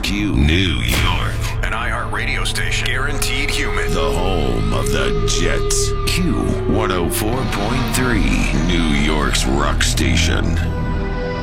Q, New York. An iHeart radio station. Guaranteed human. The home of the Jets. Q 104.3, New York's rock station.